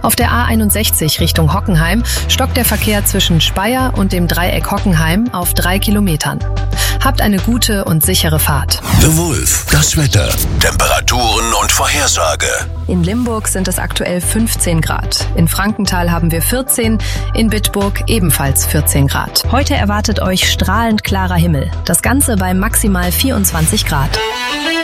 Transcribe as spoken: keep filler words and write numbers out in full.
Auf der A einundsechzig Richtung Hockenheim stockt der Verkehr zwischen Speyer und dem Dreieck Hockenheim auf drei Kilometern. Habt eine gute und sichere Fahrt. The Wolf, das Wetter, Temperaturen und Vorhersage. In Limburg sind es aktuell fünfzehn Grad. In Frankenthal haben wir vierzehn, in Bitburg ebenfalls vierzehn Grad. Heute erwartet euch strahlend klarer Himmel. Das Ganze bei maximal vierundzwanzig Grad.